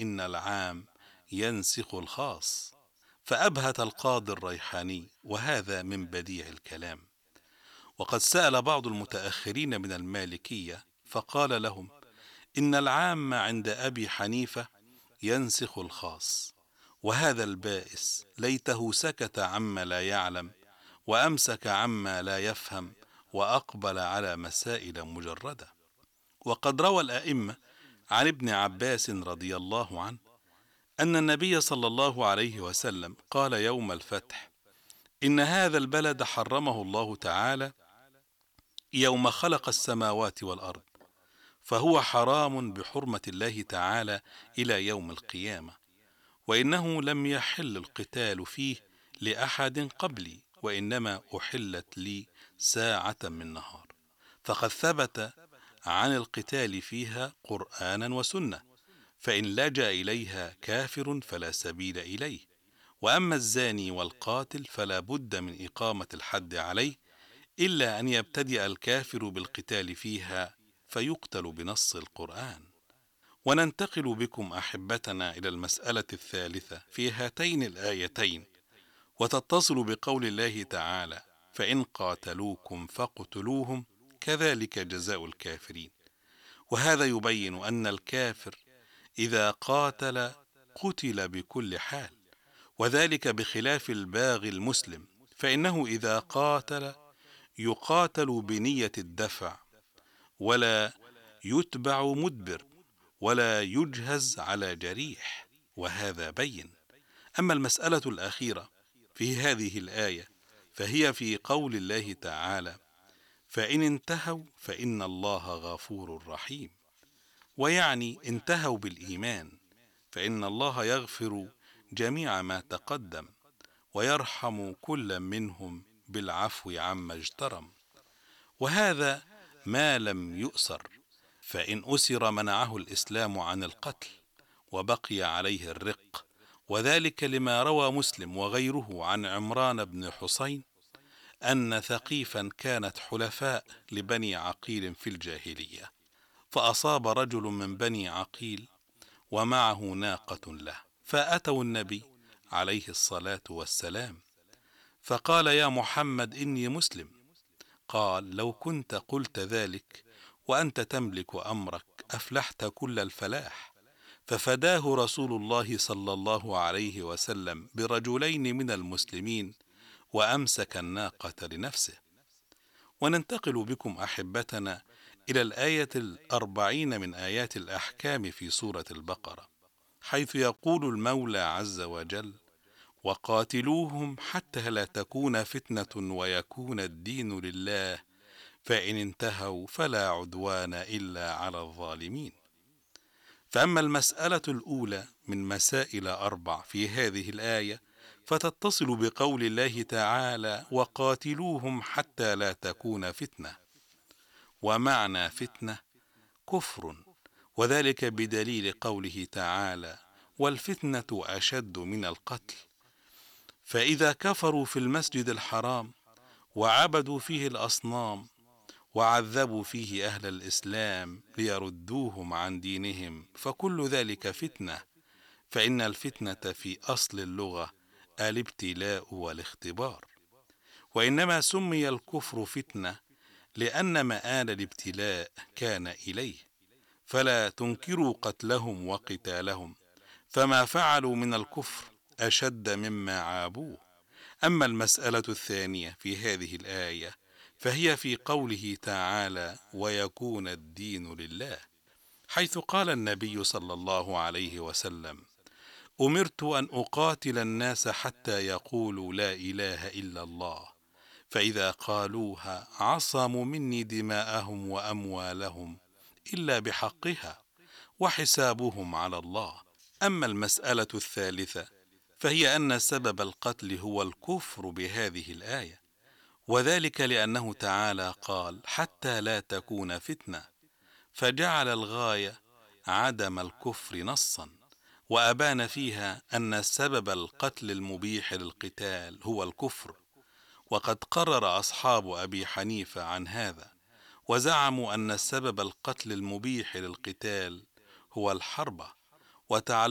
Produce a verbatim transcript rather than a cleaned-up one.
إن العام ينسخ الخاص. فأبهت القاضي الريحاني، وهذا من بديع الكلام. وقد سأل بعض المتأخرين من المالكية فقال لهم إن العام عند أبي حنيفة ينسخ الخاص، وهذا البائس ليته سكت عما لا يعلم وأمسك عما لا يفهم وأقبل على مسائل مجردة. وقد روى الأئمة عن ابن عباس رضي الله عنه أن النبي صلى الله عليه وسلم قال يوم الفتح: إن هذا البلد حرمه الله تعالى يوم خلق السماوات والأرض، فهو حرام بحرمة الله تعالى إلى يوم القيامة، وإنه لم يحل القتال فيه لأحد قبلي، وإنما أحلت لي ساعة من نهار. فقد ثبت عن القتال فيها قرآنا وسنة، فإن لجأ إليها كافر فلا سبيل إليه. وأما الزاني والقاتل فلا بد من إقامة الحد عليه، إلا أن يبتدئ الكافر بالقتال فيها فيقتل بنص القرآن. وننتقل بكم أحبتنا إلى المسألة الثالثة في هاتين الآيتين، وتتصل بقول الله تعالى: فإن قاتلوكم فاقتلوهم كذلك جزاء الكافرين. وهذا يبين أن الكافر إذا قاتل قتل بكل حال، وذلك بخلاف الباغي المسلم، فإنه إذا قاتل يقاتل بنية الدفع، ولا يتبع مدبر، ولا يجهز على جريح، وهذا بين. أما المسألة الأخيرة في هذه الآية فهي في قول الله تعالى: فإن انتهوا فإن الله غفور رحيم، ويعني انتهوا بالإيمان، فإن الله يغفر جميع ما تقدم ويرحم كل منهم بالعفو عما اجترم، وهذا ما لم يؤسر. فإن أسر منعه الإسلام عن القتل وبقي عليه الرق، وذلك لما روى مسلم وغيره عن عمران بن حسين أن ثقيفا كانت حلفاء لبني عقيل في الجاهلية، فأصاب رجل من بني عقيل ومعه ناقة له، فأتوا النبي عليه الصلاة والسلام فقال: يا محمد إني مسلم. قال: لو كنت قلت ذلك وأنت تملك أمرك أفلحت كل الفلاح. ففداه رسول الله صلى الله عليه وسلم برجلين من المسلمين، وأمسك الناقة لنفسه. وننتقل بكم أحبتنا إلى الآية الأربعين من آيات الأحكام في سورة البقرة، حيث يقول المولى عز وجل: وقاتلوهم حتى لا تكون فتنة ويكون الدين لله، فإن انتهوا فلا عدوان إلا على الظالمين. فأما المسألة الأولى من مسائل أربع في هذه الآية فتتصل بقول الله تعالى: وقاتلوهم حتى لا تكون فتنة. ومعنى فتنة كفر، وذلك بدليل قوله تعالى: والفتنة أشد من القتل. فإذا كفروا في المسجد الحرام وعبدوا فيه الأصنام وعذبوا فيه أهل الإسلام ليردوهم عن دينهم فكل ذلك فتنة، فإن الفتنة في أصل اللغة الابتلاء والاختبار، وإنما سمي الكفر فتنة لأن مآل الابتلاء كان إليه، فلا تنكروا قتلهم وقتالهم، فما فعلوا من الكفر أشد مما عابوه. أما المسألة الثانية في هذه الآية فهي في قوله تعالى: ويكون الدين لله، حيث قال النبي صلى الله عليه وسلم: أمرت أن أقاتل الناس حتى يقولوا لا إله إلا الله، فإذا قالوها عصموا مني دماءهم وأموالهم إلا بحقها، وحسابهم على الله. أما المسألة الثالثة فهي أن سبب القتل هو الكفر بهذه الآية، وذلك لأنه تعالى قال: حتى لا تكون فتنة، فجعل الغاية عدم الكفر نصا، وأبان فيها أن سبب القتل المبيح للقتال هو الكفر. وقد قرر أصحاب أبي حنيفة عن هذا، وزعموا أن سبب القتل المبيح للقتال هو الحربة، وتعلم